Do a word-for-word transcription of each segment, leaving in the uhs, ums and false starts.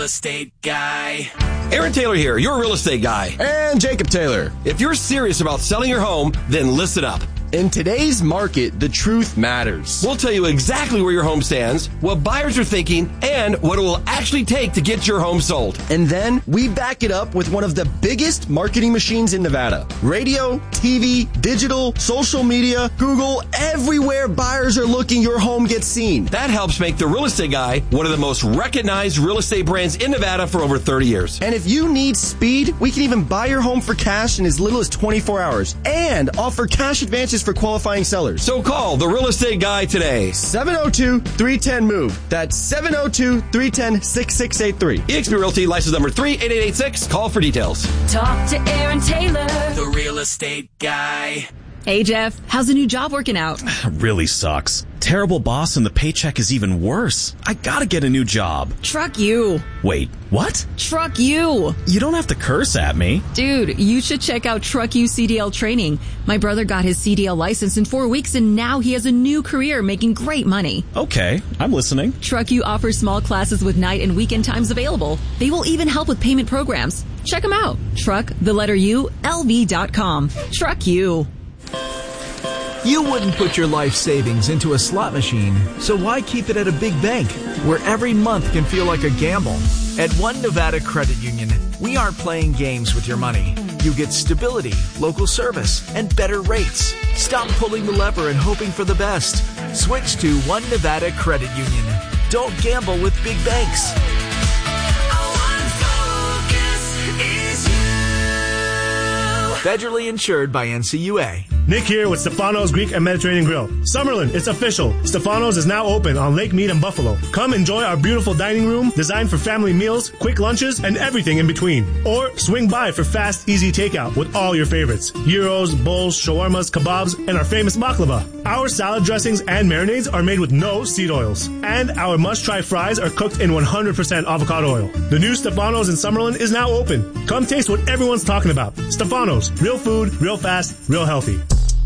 estate guy. Aaron Taylor here, your real estate guy. And Jacob Taylor. If you're serious about selling your home, then listen up. In today's market, the truth matters. We'll tell you exactly where your home stands, what buyers are thinking, and what it will actually take to get your home sold. And then we back it up with one of the biggest marketing machines in Nevada. Radio, T V, digital, social media, Google, everywhere buyers are looking, your home gets seen. That helps make the Real Estate Guy one of the most recognized real estate brands in Nevada for over thirty years. And if you need speed, we can even buy your home for cash in as little as twenty-four hours and offer cash advances for qualifying sellers. So call the Real Estate Guy today. seven oh two, three one oh, MOVE. That's seven oh two, three one oh, six six eight three. eXp Realty, license number three eight eight eight six. Call for details. Talk to Aaron Taylor, the Real Estate Guy. Hey, Jeff. How's the new job working out? Really sucks. Terrible boss and the paycheck is even worse. I gotta get a new job. Truck you. Wait, what? Truck you. You don't have to curse at me. Dude, you should check out Truck You C D L training. My brother got his C D L license in four weeks and now he has a new career making great money. Okay, I'm listening. Truck You offers small classes with night and weekend times available. They will even help with payment programs. Check them out. Truck, the letter U, L V dot com. Truck You. You wouldn't put your life savings into a slot machine, so why keep it at a big bank, where every month can feel like a gamble? At One Nevada Credit Union, we aren't playing games with your money. You get stability, local service, and better rates. Stop pulling the lever and hoping for the best. Switch to One Nevada Credit Union. Don't gamble with big banks. Federally insured by N C U A. Nick here with Stefano's Greek and Mediterranean Grill. Summerlin, it's official. Stefano's is now open on Lake Mead and Buffalo. Come enjoy our beautiful dining room designed for family meals, quick lunches, and everything in between. Or swing by for fast, easy takeout with all your favorites. Gyros, bowls, shawarmas, kebabs, and our famous baklava. Our salad dressings and marinades are made with no seed oils. And our must-try fries are cooked in one hundred percent avocado oil. The new Stefano's in Summerlin is now open. Come taste what everyone's talking about. Stefano's. Real food, real fast, real healthy.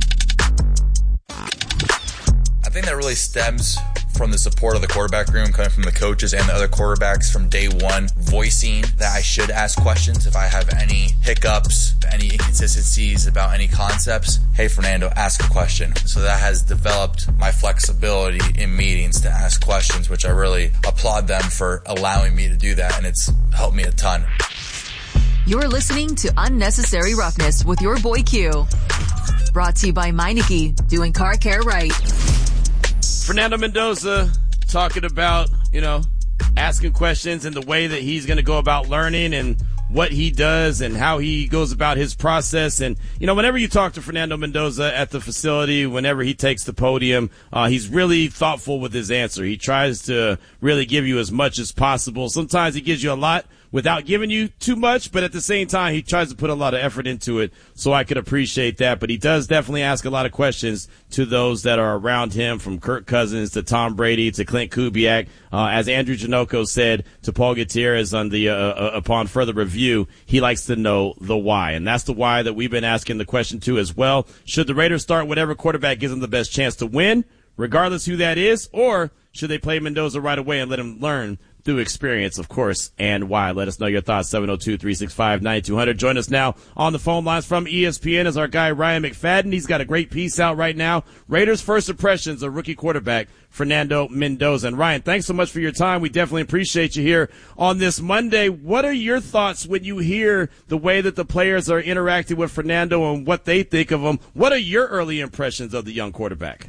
I think that really stems from the support of the quarterback room, coming from the coaches and the other quarterbacks from day one, voicing that I should ask questions if I have any hiccups, any inconsistencies about any concepts. Hey, Fernando, ask a question. So that has developed my flexibility in meetings to ask questions, which I really applaud them for allowing me to do that, and it's helped me a ton. You're listening to Unnecessary Roughness with your boy Q. Brought to you by Meineke, doing car care right. Fernando Mendoza talking about, you know, asking questions and the way that he's going to go about learning and what he does and how he goes about his process. And, you know, whenever you talk to Fernando Mendoza at the facility, whenever he takes the podium, uh, he's really thoughtful with his answer. He tries to really give you as much as possible. Sometimes he gives you a lot without giving you too much, but at the same time, he tries to put a lot of effort into it, so I could appreciate that. But he does definitely ask a lot of questions to those that are around him, from Kirk Cousins to Tom Brady to Clint Kubiak. Uh, as Andrew Janocko said to Paul Gutierrez on the uh, uh, upon further review, he likes to know the why, and that's the why that we've been asking the question to as well. Should the Raiders start whatever quarterback gives them the best chance to win, regardless who that is, or should they play Mendoza right away and let him learn through experience, of course, and why? Let us know your thoughts, seven oh two, three six five, nine two hundred. Join us now on the phone lines from E S P N is our guy Ryan McFadden. He's got a great piece out right now. Raiders' first impressions of rookie quarterback Fernando Mendoza. And Ryan, thanks so much for your time. We definitely appreciate you here on this Monday. What are your thoughts when you hear the way that the players are interacting with Fernando and what they think of him? What are your early impressions of the young quarterback?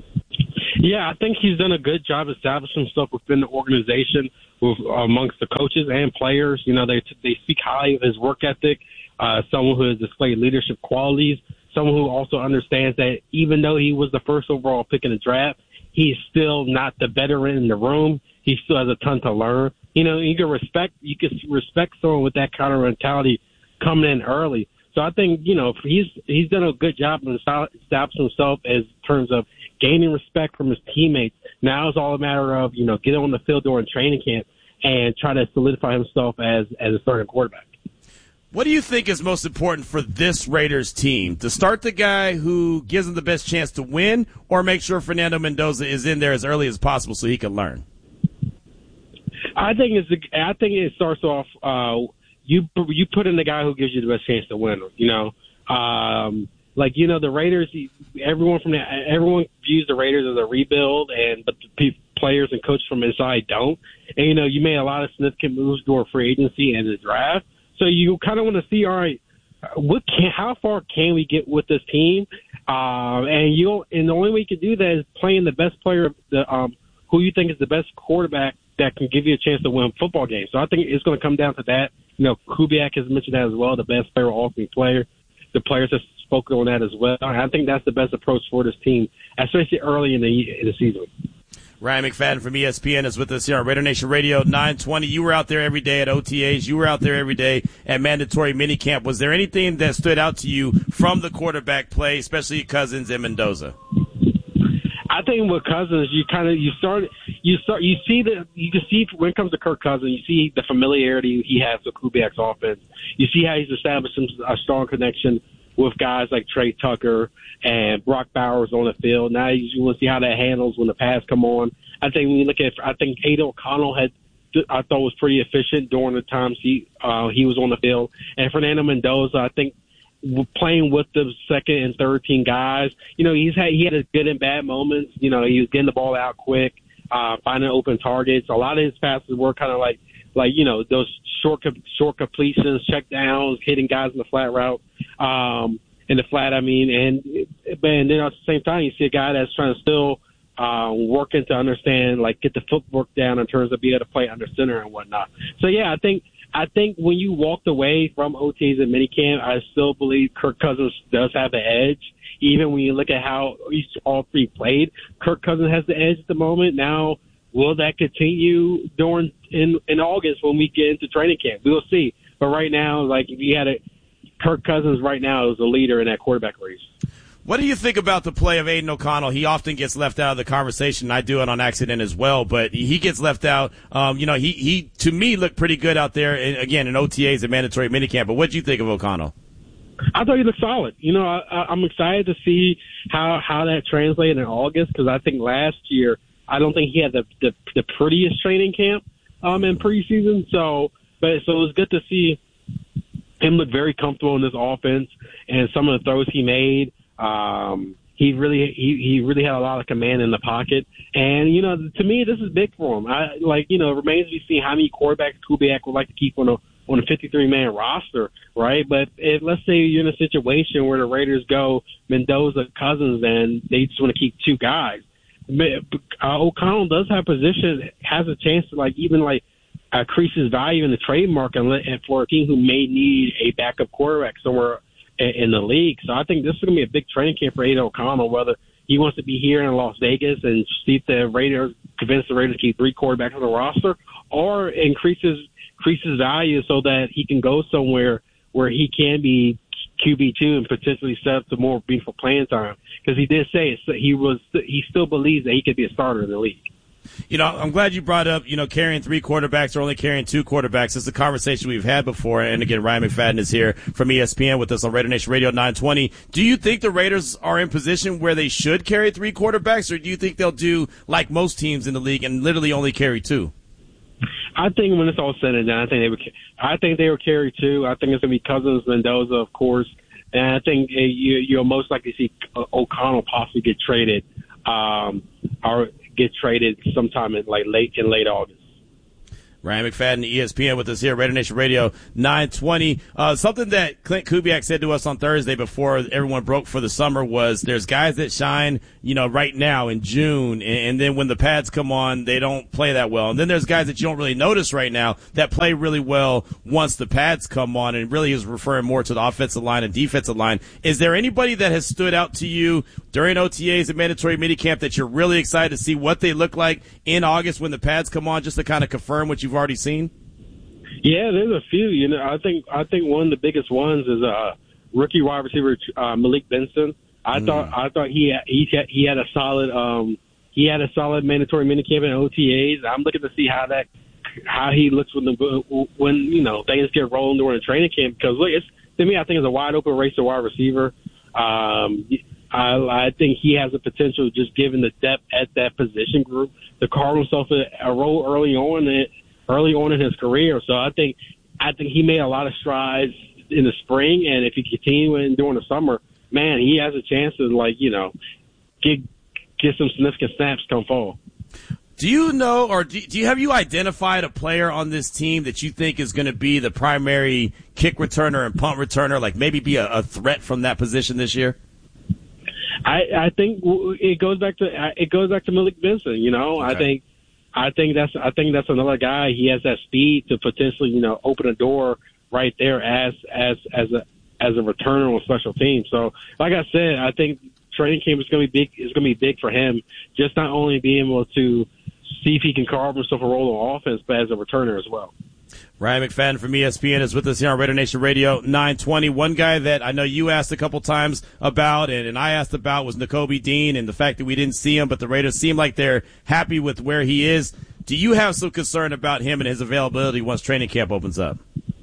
Yeah, I think he's done a good job establishing himself within the organization, with, amongst the coaches and players. You know, they they speak highly of his work ethic, uh, someone who has displayed leadership qualities, someone who also understands that even though he was the first overall pick in the draft, he's still not the veteran in the room. He still has a ton to learn. You know, you can respect you can respect someone with that kind of mentality coming in early. So I think, you know, he's he's done a good job of establishing himself as terms of gaining respect from his teammates. Now it's all a matter of, you know, get on the field during training camp and try to solidify himself as, as a starting quarterback. What do you think is most important for this Raiders team? To start the guy who gives them the best chance to win, or make sure Fernando Mendoza is in there as early as possible so he can learn? I think it's. The, I think it starts off. Uh, you you put in the guy who gives you the best chance to win. You know, um, like you know the Raiders. Everyone from the, everyone views the Raiders as a rebuild, and but the pe- players and coaches from inside don't. And you know, you made a lot of significant moves during free agency and the draft. So you kind of want to see, all right, what can, how far can we get with this team? Um, and you and the only way you can do that is playing the best player, the um, who you think is the best quarterback that can give you a chance to win football games. So I think it's going to come down to that. You know, Kubiak has mentioned that as well, the best player, ultimate player. The players have spoken on that as well. I think that's the best approach for this team, especially early in the in the season. Ryan McFadden from E S P N is with us here on Raider Nation Radio nine twenty. You were out there every day at O T As. You were out there every day at mandatory minicamp. Was there anything that stood out to you from the quarterback play, especially Cousins and Mendoza? I think with Cousins, you kind of you start you start you see the you can see when it comes to Kirk Cousins, you see the familiarity he has with Kubiak's offense. You see how he's established a strong connection with guys like Trey Tucker and Brock Bowers on the field. Now you want to see how that handles when the pass come on. I think when you look at, I think Aidan O'Connell had, I thought was pretty efficient during the times he uh, he was on the field. And Fernando Mendoza, I think playing with the second and third team guys, you know, he's had he had his good and bad moments. You know, he was getting the ball out quick, uh, finding open targets. A lot of his passes were kind of like like you know those short short completions, check downs, hitting guys in the flat route. Um, in the flat, I mean, and and then at the same time, you see a guy that's trying to still uh, working to understand, like, get the footwork down in terms of being able to play under center and whatnot. So yeah, I think I think when you walked away from O T As and minicamp, I still believe Kirk Cousins does have the edge. Even when you look at how each all three played, Kirk Cousins has the edge at the moment. Now, will that continue during in in August when we get into training camp? We'll see. But right now, like if you had a Kirk Cousins right now is the leader in that quarterback race. What do you think about the play of Aidan O'Connell? He often gets left out of the conversation. I do it on accident as well, but he gets left out. Um, you know, he, he, to me, looked pretty good out there, again, in O T As and mandatory minicamp. But what do you think of O'Connell? I thought he looked solid. You know, I, I'm excited to see how, how that translated in August, because I think last year, I don't think he had the, the, the prettiest training camp um, in preseason. So, but so it was good to see him look very comfortable in this offense, and some of the throws he made. Um, he really, he, he really had a lot of command in the pocket. And, you know, to me, this is big for him. I like, you know, it remains to be seen how many quarterbacks Kubiak would like to keep on a, on a fifty-three man roster, right? But if, let's say you're in a situation where the Raiders go Mendoza, Cousins, and they just want to keep two guys. Uh, O'Connell does have position, has a chance to, like, even, like, increase his value in the trade market and for a team who may need a backup quarterback somewhere in the league. So I think this is going to be a big training camp for Aidan O'Connell, whether he wants to be here in Las Vegas and see if the Raiders, convince the Raiders to keep three quarterbacks on the roster, or increases increases value so that he can go somewhere where he can be Q B two and potentially set up some more beautiful playing time. Because he did say it, he was he still believes that he could be a starter in the league. You know, I'm glad you brought up, you know, carrying three quarterbacks or only carrying two quarterbacks. It's a conversation we've had before. And again, Ryan McFadden is here from E S P N with us on Raider Nation Radio nine twenty. Do you think the Raiders are in position where they should carry three quarterbacks, or do you think they'll do like most teams in the league and literally only carry two? I think when it's all said and done, I think they would. I think they would carry two. I think it's going to be Cousins, Mendoza, of course, and I think uh, you, you'll most likely see O'Connell possibly get traded, um, or get traded sometime in like late in late August. Ryan McFadden, E S P N, with us here, Raider Nation Radio nine twenty. Uh, something that Clint Kubiak said to us on Thursday before everyone broke for the summer was there's guys that shine, you know, right now in June, and, and then when the pads come on, they don't play that well. And then there's guys that you don't really notice right now that play really well once the pads come on, and really is referring more to the offensive line and defensive line. Is there anybody that has stood out to you during O T As and mandatory minicamp that you're really excited to see what they look like in August when the pads come on, just to kind of confirm what you've already seen? Yeah, there's a few. You know, I think I think one of the biggest ones is uh, rookie wide receiver uh, Malik Benson. I mm. thought I thought he had, he had, he had a solid um, he had a solid mandatory minicamp and O T As. I'm looking to see how that how he looks when the when you know things get rolling during the training camp, because look, it's, to me, I think it's a wide open race to wide receiver. Um, I, I think he has the potential, just given the depth at that position group, to carve himself a, a role early on. And early on in his career. So I think I think he made a lot of strides in the spring, and if he continues during the summer, man, he has a chance to, like, you know, get get some significant snaps come fall. Do you know, or do you have you identified a player on this team that you think is going to be the primary kick returner and punt returner, like maybe be a, a threat from that position this year? I, I think it goes back to it goes back to Malik Benson. You know, okay. I think I think that's I think that's another guy. He has that speed to potentially, you know, open a door right there as as as a as a returner on special teams. So, like I said, I think training camp is going to be big. Is going to be big for him. Just not only being able to see if he can carve himself a role on offense, but as a returner as well. Ryan McFadden from E S P N is with us here on Raider Nation Radio nine twenty. One guy that I know you asked a couple times about and, and I asked about was Nakobe Dean and the fact that we didn't see him, but the Raiders seem like they're happy with where he is. Do you have some concern about him and his availability once training camp opens up?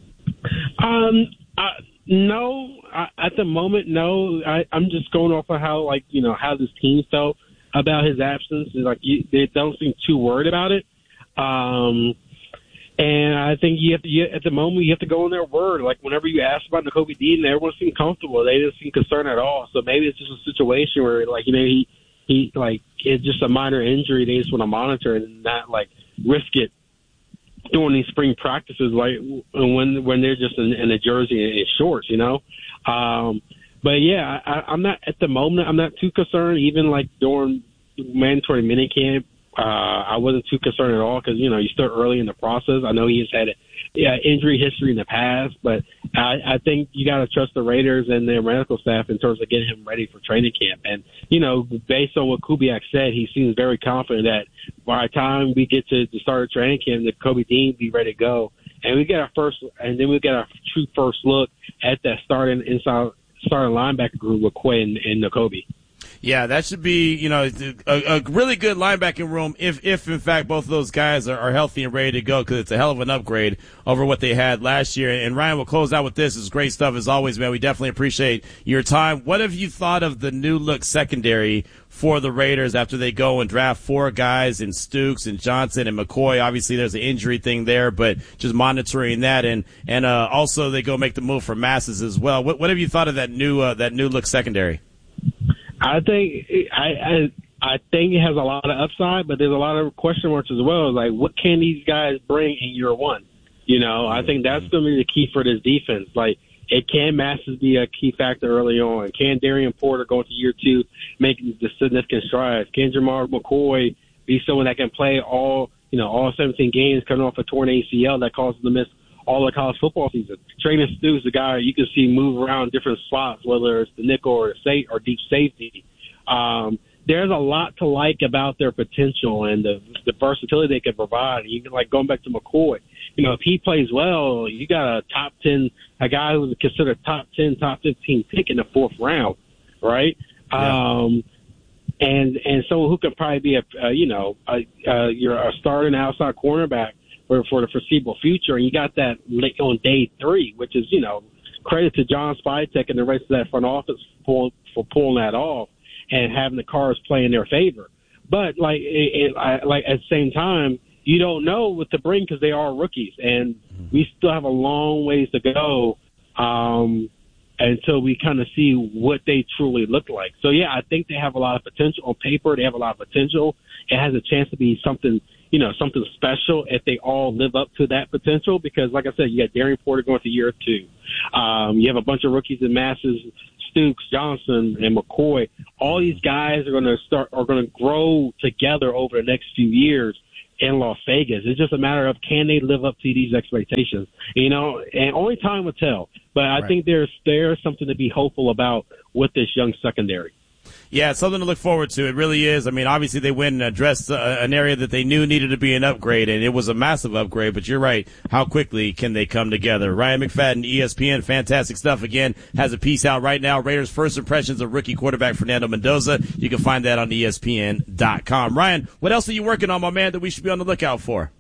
Um, uh, no. I, at the moment, no. I, I'm just going off of how, like, you know, how this team felt about his absence. Like, you, they don't seem too worried about it. Um, and I think you have to, you, at the moment, you have to go on their word. Like, whenever you ask about Nakobe Dean, everyone seemed comfortable. They didn't seem concerned at all. So maybe it's just a situation where, like, you know, he, he like, it's just a minor injury. They just want to monitor it and not, like, risk it during these spring practices, like when when they're just in, in a jersey and shorts, you know. Um, but yeah, I, I'm not at the moment. I'm not too concerned. Even like during mandatory minicamp, uh, I wasn't too concerned at all because you know you start early in the process. I know he has had a yeah, injury history in the past, but I, I think you got to trust the Raiders and their medical staff in terms of getting him ready for training camp. And you know, based on what Kubiak said, he seems very confident that by the time we get to the start of training camp, that Nakobe Dean be ready to go. And we get our first, and then we get our true first look at that starting inside starting linebacker group with Quay and, and Nakobe. Yeah, that should be, you know, a, a really good linebacking room if, if in fact, both of those guys are, are healthy and ready to go because it's a hell of an upgrade over what they had last year. And Ryan, we'll close out with this. It's great stuff as always, man. We definitely appreciate your time. What have you thought of the new look secondary for the Raiders after they go and draft four guys in Stukes and Johnson and McCoy? Obviously, there's an injury thing there, but just monitoring that. And, and uh, also they go make the move for Masses as well. What, what have you thought of that new uh, that new look secondary? I think I, I I think it has a lot of upside, but there's a lot of question marks as well. Like, what can these guys bring in year one? You know, I think that's going to be the key for this defense. Like, it can Masses be a key factor early on? Can Darian Porter go into year two making the significant strides? Can Jamar McCoy be someone that can play all you know all seventeen games coming off a torn A C L that causes them to miss all the college football season? Traylon Stukes, the guy you can see move around different slots, whether it's the nickel or the safe or deep safety. Um, there's a lot to like about their potential and the, the versatility they can provide. Even like going back to McCoy, you know, if he plays well, you got a top ten, a guy who's considered top ten, top fifteen pick in the fourth round, right? Yeah. Um, and and someone who could probably be a, uh, you know, a, uh, you're a starting outside cornerback for, for the foreseeable future. And you got that on day three, which is, you know, credit to John Spytek and the rest of that front office for, for pulling that off and having the Cards play in their favor. But like, it, it, I, like at the same time, you don't know what to bring because they are rookies, and we still have a long ways to go um, until we kind of see what they truly look like. So yeah, I think they have a lot of potential on paper. They have a lot of potential. It has a chance to be something, you know, something special if they all live up to that potential. Because, like I said, you got Darian Porter going to year two. Um, you have a bunch of rookies in Masses, Stukes, Johnson, and McCoy. All these guys are going to start are going to grow together over the next few years in Las Vegas. It's just a matter of can they live up to these expectations, you know, and only time will tell. But I right. think there's there's something to be hopeful about with this young secondary. Yeah, it's something to look forward to. It really is. I mean, obviously they went and addressed uh, an area that they knew needed to be an upgrade, and it was a massive upgrade, but you're right. How quickly can they come together? Ryan McFadden, E S P N, fantastic stuff. Again, has a piece out right now. Raiders' first impressions of rookie quarterback Fernando Mendoza. You can find that on E S P N dot com. Ryan, what else are you working on, my man, that we should be on the lookout for?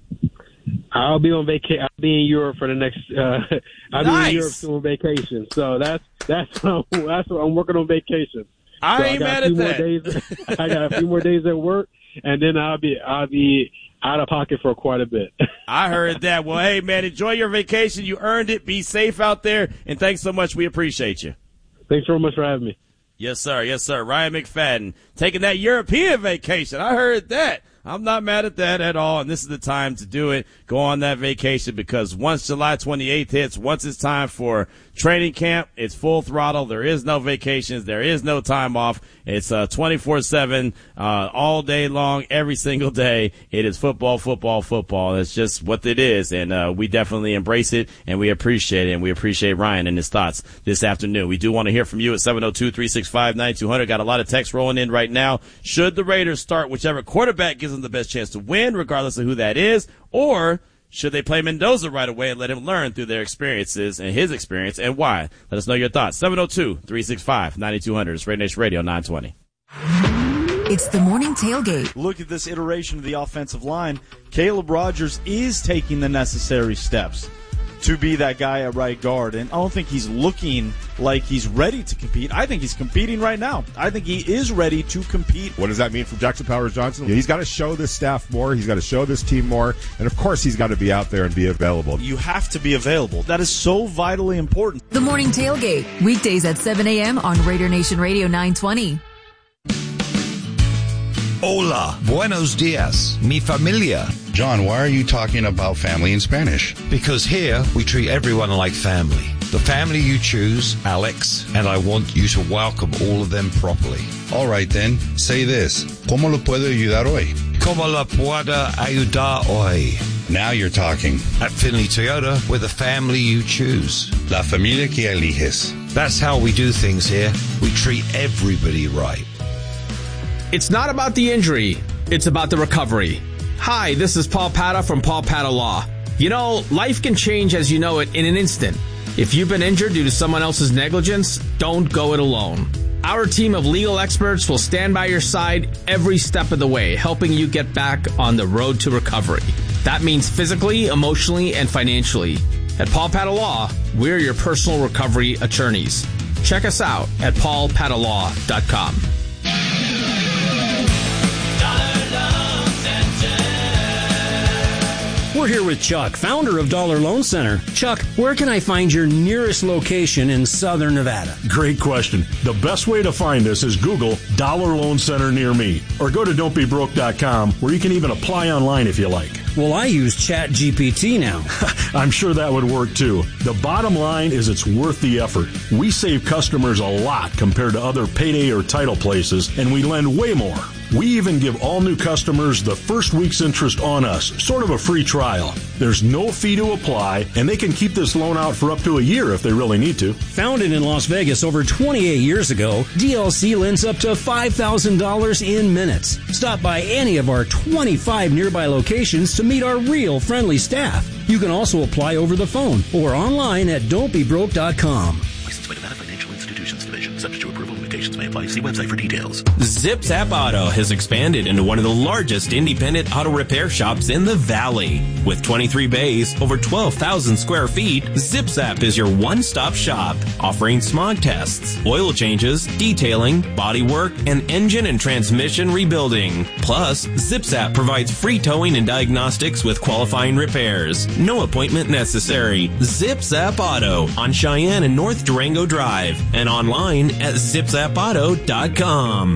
I'll be on vacation. I'll be in Europe for the next. Uh, I'll nice. be in Europe on vacation. So that's that's that's what I'm working on vacation. I so ain't I mad at that. Days, I got a few more days at work, and then I'll be I'll be out of pocket for quite a bit. I heard that. Well, hey, man, enjoy your vacation. You earned it. Be safe out there, and thanks so much. We appreciate you. Thanks very much for having me. Yes, sir. Yes, sir. Ryan McFadden taking that European vacation. I heard that. I'm not mad at that at all, and this is the time to do it. Go on that vacation, because once July twenty-eighth hits, once it's time for training camp, it's full throttle. There is no vacations. There is no time off. It's uh, twenty-four seven, uh, all day long, every single day. It is football, football, football. It's just what it is, and uh, we definitely embrace it, and we appreciate it, and we appreciate Ryan and his thoughts this afternoon. We do want to hear from you at seven oh two, three six five, nine two hundred. Got a lot of text rolling in right now. Should the Raiders start whichever quarterback gives them the best chance to win, regardless of who that is, or should they play Mendoza right away and let him learn through their experiences and his experience, and why? Let us know your thoughts. seven oh two, three six five, nine two hundred. It's Raider Nation Radio nine twenty. It's the morning tailgate. Look at this iteration of the offensive line. Caleb Rogers is taking the necessary steps to be that guy at right guard, and I don't think he's looking like he's ready to compete. I think he's competing right now. I think he is ready to compete. What does that mean for Jackson Powers Johnson? He's got to show this staff more. He's got to show this team more. And, of course, he's got to be out there and be available. You have to be available. That is so vitally important. The morning tailgate, weekdays at seven a.m. on Raider Nation Radio nine twenty. Hola, buenos dias, mi familia. John, why are you talking about family in Spanish? Because here we treat everyone like family. The family you choose, Alex, and I want you to welcome all of them properly. All right then, say this. ¿Cómo lo puedo ayudar hoy? ¿Cómo la puedo ayudar hoy? Now you're talking. At Finley Toyota, we're the family you choose. La familia que eliges. That's how we do things here. We treat everybody right. It's not about the injury. It's about the recovery. Hi, this is Paul Pata from Paul Pata Law. You know, life can change as you know it in an instant. If you've been injured due to someone else's negligence, don't go it alone. Our team of legal experts will stand by your side every step of the way, helping you get back on the road to recovery. That means physically, emotionally, and financially. At Paul Pata Law, we're your personal recovery attorneys. Check us out at paul pata law dot com. We're here with Chuck, founder of Dollar Loan Center. Chuck, where can I find your nearest location in Southern Nevada? Great question. The best way to find us is Google Dollar Loan Center near me, or go to don't be broke dot com, where you can even apply online if you like. Well, I use Chat G P T now. I'm sure that would work too. The bottom line is it's worth the effort. We save customers a lot compared to other payday or title places, and we lend way more. We even give all new customers the first week's interest on us, sort of a free trial. There's no fee to apply, and they can keep this loan out for up to a year if they really need to. Founded in Las Vegas over twenty-eight years ago, D L C lends up to five thousand dollars in minutes. Stop by any of our twenty-five nearby locations to meet our real friendly staff. You can also apply over the phone or online at don't be broke dot com. Licensed by Nevada Financial Institutions Division. Subject to approval, limitations may apply. See website for details. Zip Zap Auto has expanded into one of the largest independent auto repair shops in the Valley. With twenty-three bays, over twelve thousand square feet, Zip Zap is your one-stop shop, offering smog tests, oil changes, detailing, body work, and engine and transmission rebuilding. Plus, Zip Zap provides free towing and diagnostics with qualifying repairs. No appointment necessary. Zip Zap Auto on Cheyenne and North Durango Drive, and online at zip zap auto dot com.